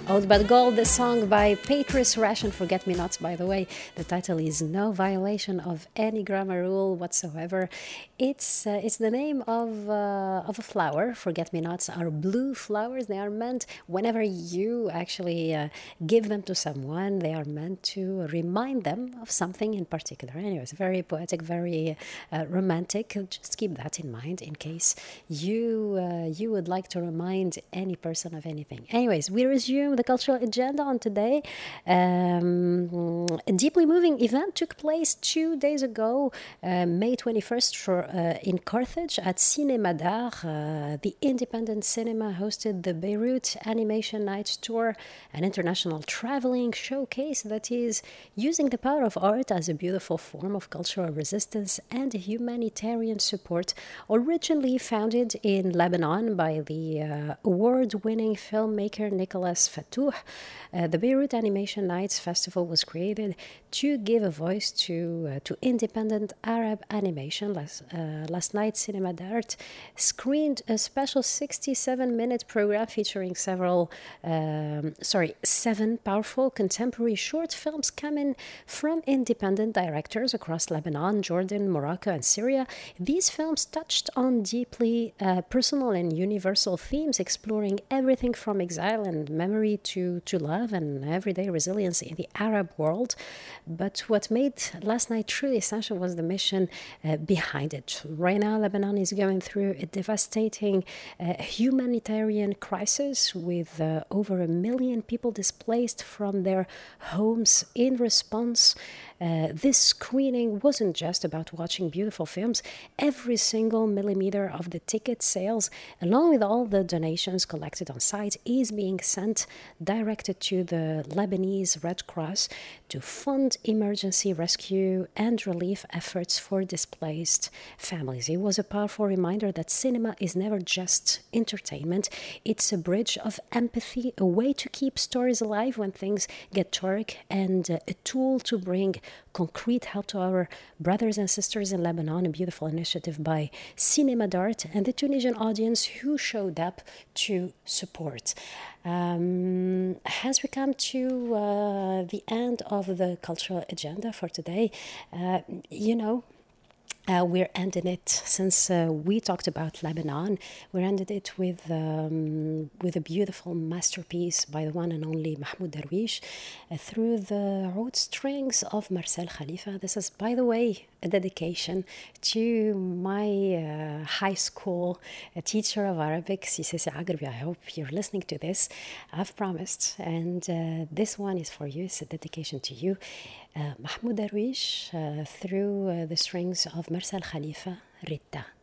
Old But Gold, the song by Patrice Ration, Forget Me Nots, by the way. The title is no violation of any grammar rule whatsoever. It's the name of a flower. Forget Me Nots are blue flowers. They are meant, whenever you actually give them to someone, they are meant to remind them of something in particular. Anyways, very poetic, very romantic. Just keep that in mind in case you would like to remind any person of anything. Anyways, we resume the cultural agenda on today. A deeply moving event took place 2 days ago, May 21st, in Carthage at Cinéma d'Art. The independent cinema hosted the Beirut Animation Nights Tour, an international traveling showcase that is using the power of art as a beautiful form of cultural resistance and humanitarian support. Originally founded in Lebanon by the award-winning filmmaker Nicolas Fatouh, the Beirut Animation Nights Festival was created to give a voice to independent Arab animation. Last night, Cinéma d'Art screened a special 67-minute program featuring seven powerful contemporary short films coming from independent directors across Lebanon, Jordan, Morocco, and Syria. These films touched on deeply personal and universal themes, exploring everything from exile and memory to love and everyday resilience in the Arab world. But what made last night truly essential was the mission behind it. Right now, Lebanon is going through a devastating humanitarian crisis with over 1 million people displaced from their homes. In response, this screening wasn't just about watching beautiful films. Every single millimeter of the ticket sales, along with all the donations collected on site, is being sent directed to the Lebanese Red Cross to fund emergency rescue and relief efforts for displaced families. It was a powerful reminder that cinema is never just entertainment. It's a bridge of empathy, a way to keep stories alive when things get dark, and a tool to bring concrete help to our brothers and sisters in Lebanon, a beautiful initiative by Cinéma d'Art and the Tunisian audience who showed up to support. As we come to the end of the cultural agenda for today, we're ending it, since we talked about Lebanon, we're ending it with a beautiful masterpiece by the one and only Mahmoud Darwish, through the oud strings of Marcel Khalifa. This is, by the way, a dedication to my high school teacher of Arabic, Sisi Agarbi. I hope you're listening to this. I've promised, and this one is for you. It's a dedication to you. Mahmoud Darwish, through the strings of Marcel Khalifa, Rita.